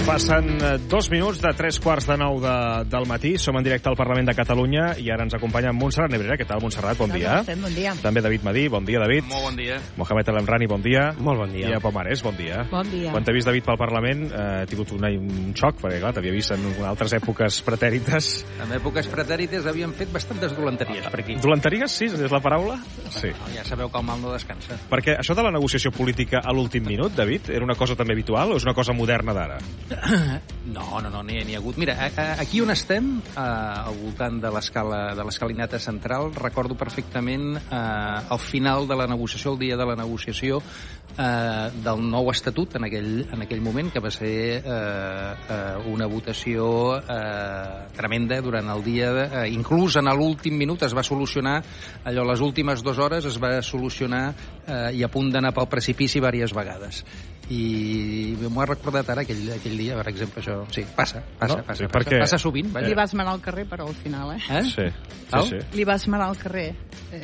Passen 2 minuts de 3:45 del matí. Som en directe al Parlament de Catalunya i ara ens acompanya Montserrat Nebrera. Què tal, Montserrat? Bon dia. Bon dia. També David Madí. Bon dia, David. Molt bon dia. Mohamed El Amrani, bon dia. Molt bon dia. I a Pomares, bon dia. Bon dia. Quan t'he vist, David, pel Parlament, he tingut un xoc, perquè, clar, t'havia vist en altres èpoques pretèrites. En èpoques pretèrites havíem fet bastantes dolenteries per aquí. Dolenteries, sí? És la paraula? Sí. Ja sabeu que el mal no descansa. Perquè això de la negociació política a l'últim minut, David, era una cosa també habitual o és una cosa moderna d'ara? No, n'hi ha hagut. Mira, aquí on estem, al voltant de l'escalinata central, recordo perfectament al final de la negociació, el dia de la negociació del nou estatut en aquell moment, que va ser una votació tremenda durant el dia. Inclús en l'últim minut es va solucionar allò, les últimes 2 hores es va solucionar i a punt d'anar pel precipici diverses vegades. I m'ho ha recordat ara aquell dia, per exemple, això. Sí, passa sovint. Vaja. Li vas manar al carrer, però, al final, Sí. Li vas manar al carrer.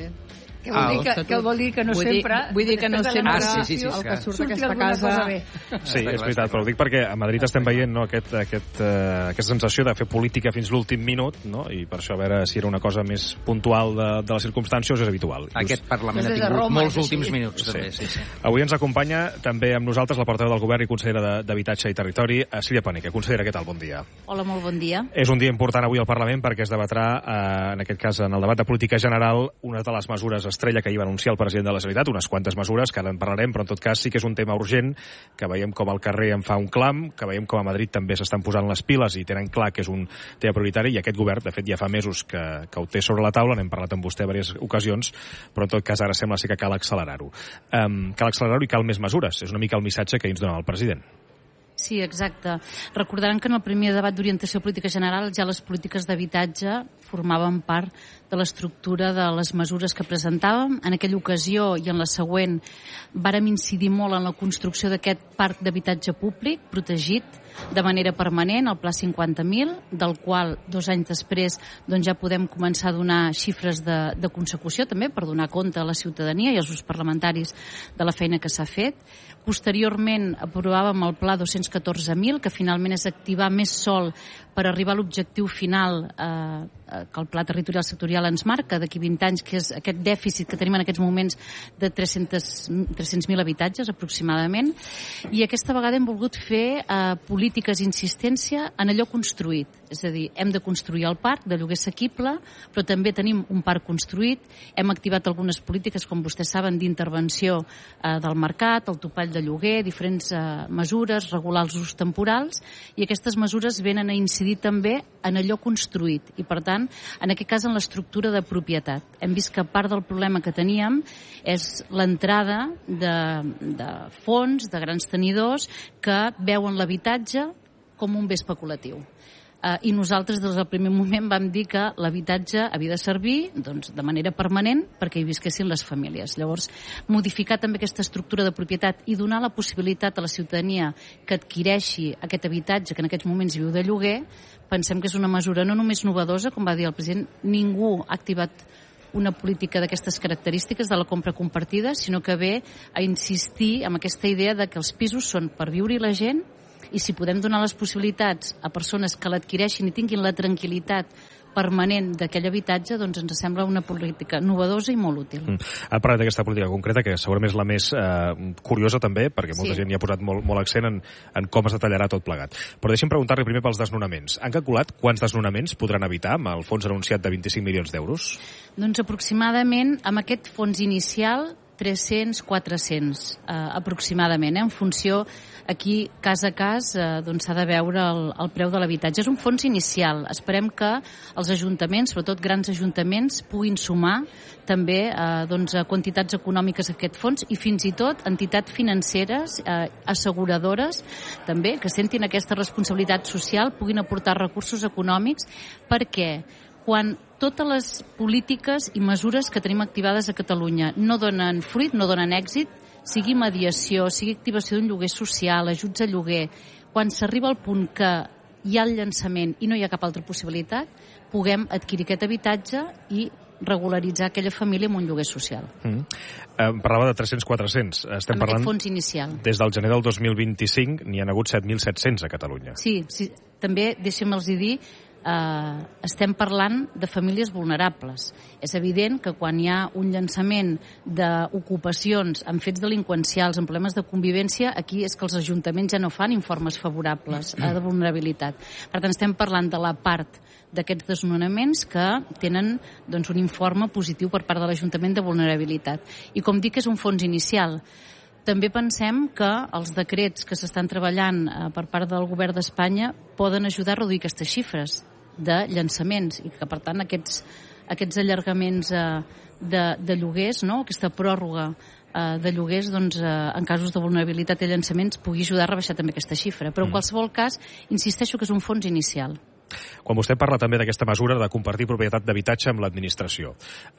Què vol dir que no sempre... Vull dir que no sempre sí, el que surt d'aquesta casa... Sí, és veritat, però ho dic perquè a Madrid estem veient, no, aquesta sensació de fer política fins l'últim minut, no? I per això a veure si era una cosa més puntual de les circumstàncies o és habitual. Aquest Parlament ha tingut molts últims minuts, també. Sí. Avui ens acompanya també amb nosaltres la portaveu del Govern i consellera d'Habitatge i Territori, Sílvia Pànica. Consellera, què tal? Bon dia. Hola, molt bon dia. És un dia important avui al Parlament perquè es debatrà, en aquest cas, en el debat de política general, una de les mesures estrella que ahir va anunciar el president de la Generalitat, unes quantes mesures que ara en parlarem, però en tot cas sí que és un tema urgent, que veiem com al carrer en fa un clam, que veiem com a Madrid també s'estan posant les piles i tenen clar que és un tema prioritari, i aquest govern, de fet, ja fa mesos que ho té sobre la taula, n'hem parlat amb vostè en diverses ocasions, però en tot cas ara sembla ser que cal accelerar-ho. Cal accelerar-ho i cal més mesures. És una mica el missatge que ahir ens donava el president. Sí, exacte. Recordaran que en el primer debat d'orientació política general ja les polítiques d'habitatge formaven part de l'estructura de les mesures que presentàvem. En aquella ocasió i en la següent vàrem incidir molt en la construcció d'aquest parc d'habitatge públic protegit de manera permanent, el Pla 50.000, del qual 2 anys després doncs, ja podem començar a donar xifres de consecució també per donar compte a la ciutadania i als grups parlamentaris de la feina que s'ha fet. Posteriorment aprovàvem el Pla 214.000, que finalment és activar més sòl per arribar a l'objectiu final que el Pla Territorial Sectorial ens marca d'aquí 20 anys, que és aquest dèficit que tenim en aquests moments de 300.000 habitatges aproximadament. I aquesta vegada hem volgut fer polítiques d'insistència en allò construït. És a dir, hem de construir el parc de lloguer assequible, però també tenim un parc construït. Hem activat algunes polítiques, com vostès saben, d'intervenció del mercat, el topall de lloguer, diferents mesures, regular els usos temporals, i aquestes mesures venen a incidir també en allò construït i, per tant, en aquest cas en l'estructura de propietat. Hem vist que part del problema que teníem és l'entrada de fons, de grans tenidors que veuen l'habitatge com un bé especulatiu. I nosaltres des del primer moment vam dir que l'habitatge havia de servir doncs, de manera permanent perquè hi visquessin les famílies. Llavors, modificar també aquesta estructura de propietat i donar la possibilitat a la ciutadania que adquireixi aquest habitatge que en aquests moments viu de lloguer, pensem que és una mesura no només novedosa, com va dir el president, ningú ha activat una política d'aquestes característiques de la compra compartida, sinó que ve a insistir en aquesta idea de que els pisos són per viure-hi la gent, i si podem donar les possibilitats a persones que l'adquireixin i tinguin la tranquil·litat permanent d'aquell habitatge, doncs ens sembla una política novedosa i molt útil. Ha parlat d'aquesta política concreta, que segurament és la més curiosa també, perquè molta gent hi ha posat molt accent en com es detallarà tot plegat. Però deixi'm preguntar-li primer pels desnonaments. Han calculat quants desnonaments podran evitar amb el fons anunciat de 25 milions d'euros? Doncs aproximadament amb aquest fons inicial 300, 400 aproximadament, en funció aquí, cas a cas, doncs s'ha de veure el preu de l'habitatge. És un fons inicial. Esperem que els ajuntaments, sobretot grans ajuntaments, puguin sumar també doncs, quantitats econòmiques a aquest fons i fins i tot entitats financeres, asseguradores, també, que sentin aquesta responsabilitat social, puguin aportar recursos econòmics perquè quan totes les polítiques i mesures que tenim activades a Catalunya no donen fruit, no donen èxit, sigui mediació, sigui activació d'un lloguer social, ajuts a lloguer, quan s'arriba al punt que hi ha el llançament i no hi ha cap altra possibilitat, puguem adquirir aquest habitatge i regularitzar aquella família amb un lloguer social. Parlava de 300-400. Estem parlant... Aquest fons inicial. Des del gener del 2025 n'hi han hagut 7.700 a Catalunya. Sí. També, deixem-los dir, estem parlant de famílies vulnerables. És evident que quan hi ha un llançament d'ocupacions amb fets delinqüencials, amb problemes de convivència, aquí és que els ajuntaments ja no fan informes favorables de vulnerabilitat. Per tant, estem parlant de la part d'aquests desnonaments que tenen un informe positiu per part de l'Ajuntament de vulnerabilitat. I com dic, és un fons inicial. També pensem que els decrets que s'estan treballant per part del govern d'Espanya poden ajudar a reduir aquestes xifres de llançaments i que, per tant, aquests allargaments de lloguers, no? Aquesta pròrroga de lloguers, en casos de vulnerabilitat i llançaments, pugui ajudar a rebaixar també aquesta xifra. Però, en qualsevol cas, insisteixo que és un fons inicial. Quan vostè parla també d'aquesta mesura de compartir propietat d'habitatge amb l'administració,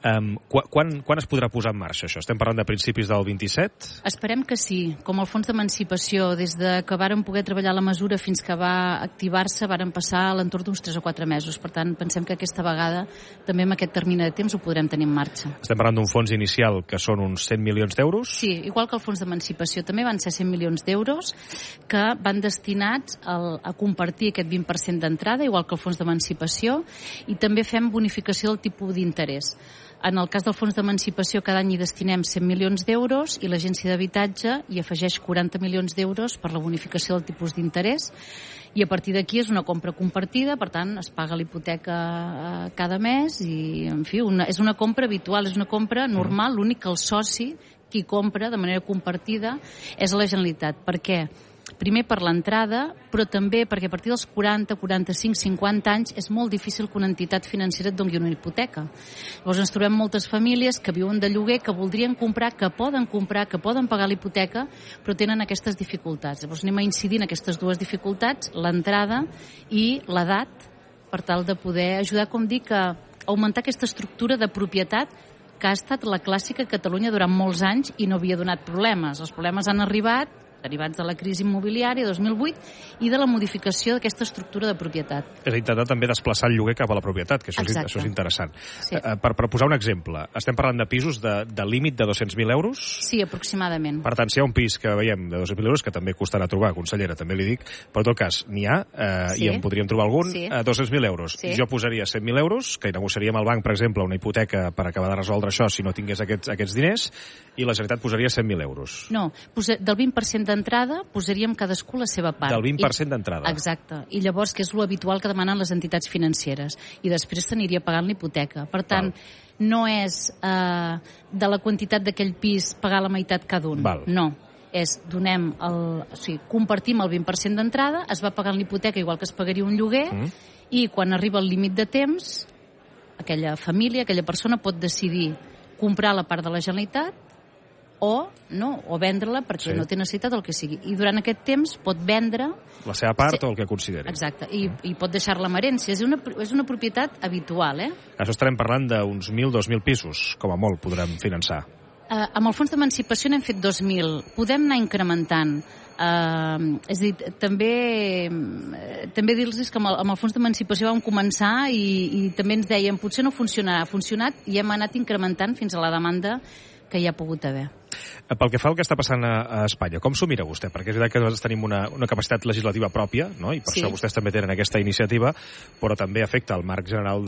quan es podrà posar en marxa això? Estem parlant de principis del 27? Esperem que sí. Com el fons d'emancipació, des que vàrem poder treballar la mesura fins que va activar-se, vàrem passar a l'entorn d'uns 3 o 4 mesos. Per tant, pensem que aquesta vegada, també amb aquest termini de temps, ho podrem tenir en marxa. Estem parlant d'un fons inicial que són uns 100 milions d'euros? Sí, igual que el fons d'emancipació. També van ser 100 milions d'euros que van destinats a compartir aquest 20% d'entrada, igual que el fons d'emancipació, i també fem bonificació del tipus d'interès. En el cas del fons d'emancipació, cada any hi destinem 100 milions d'euros i l'Agència d'Habitatge hi afegeix 40 milions d'euros per la bonificació del tipus d'interès, i a partir d'aquí és una compra compartida, per tant es paga la hipoteca cada mes i, en fi, és una compra habitual, és una compra normal. L'únic que el soci, qui compra de manera compartida, és la Generalitat. Per què? Primer per l'entrada, però també perquè a partir dels 40, 45, 50 anys és molt difícil que una entitat financera et doni una hipoteca. Llavors ens trobem moltes famílies que viuen de lloguer, que voldrien comprar, que poden pagar la hipoteca, però tenen aquestes dificultats. Llavors anem a incidir en aquestes dues dificultats, l'entrada i l'edat, per tal de poder ajudar, com dic, a augmentar aquesta estructura de propietat que ha estat la clàssica a Catalunya durant molts anys i no havia donat problemes. Els problemes han arribat derivats de la crisi immobiliària 2008 i de la modificació d'aquesta estructura de propietat. És intentar també desplaçar el lloguer cap a la propietat, que això és interessant. Sí. Per posar un exemple, estem parlant de pisos de límit de 200.000 euros? Sí, aproximadament. Per tant, si hi ha un pis que veiem de 200.000 euros, que també costarà trobar, consellera, també li dic, però en tot cas, n'hi ha, i en podríem trobar algun, a 200.000 euros. Sí. Jo posaria 100.000 euros, que negociaríem al banc, per exemple, una hipoteca per acabar de resoldre això si no tingués aquests diners, i la Generalitat posaria 100.000 euros. No, del 20% d'entrada posaríem cadascú la seva part. Del 20% d'entrada. Exacte. I llavors, que és lo habitual que demanen les entitats financeres. I després s'aniria pagant l'hipoteca. Per tant, no és de la quantitat d'aquell pis pagar la meitat cada un. No. Compartim el 20% d'entrada, es va pagant l'hipoteca igual que es pagaria un lloguer, i quan arriba el límit de temps, aquella família, aquella persona pot decidir comprar la part de la Generalitat o vendre-la perquè no té necessitat del que sigui. I durant aquest temps pot vendre la seva part o el que consideri. Exacte, i pot deixar-la en herència. És una propietat habitual, Això estarem parlant d'uns 1.000-2.000 pisos, com a molt podrem finançar. Amb el fons d'emancipació n'hem fet 2.000. Podem anar incrementant. És a dir, també dir-los que amb el fons d'emancipació vam començar i també ens deien potser no funcionarà. Ha funcionat i hem anat incrementant fins a la demanda que hi ha pogut haver. Pel que fa al que està passant a Espanya, com s'ho mira vostè? Perquè és veritat que nosaltres tenim una capacitat legislativa pròpia, no? I per això vostès també tenen aquesta iniciativa, però també afecta el marc general